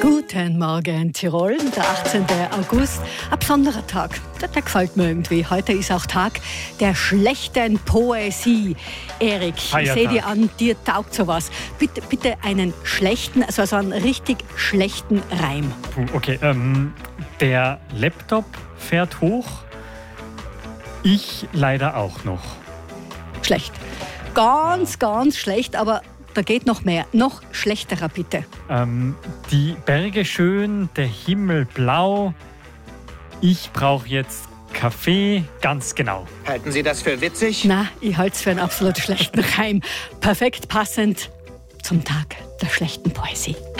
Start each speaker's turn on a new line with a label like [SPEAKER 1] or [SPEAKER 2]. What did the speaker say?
[SPEAKER 1] Guten Morgen, Tirol, der 18. August, ein besonderer Tag. Der gefällt mir irgendwie. Heute ist auch Tag der schlechten Poesie. Erik, ich sehe dir an, dir taugt sowas. Bitte einen schlechten, also einen richtig schlechten Reim.
[SPEAKER 2] Okay, der Laptop fährt hoch, ich leider auch noch.
[SPEAKER 1] Schlecht. Ganz schlecht, aber da geht noch mehr. Noch schlechterer, bitte.
[SPEAKER 2] Die Berge schön, der Himmel blau. Ich brauche jetzt Kaffee, ganz genau.
[SPEAKER 3] Halten Sie das für witzig?
[SPEAKER 1] Na, ich halte es für einen absolut schlechten Reim. Perfekt passend zum Tag der schlechten Poesie.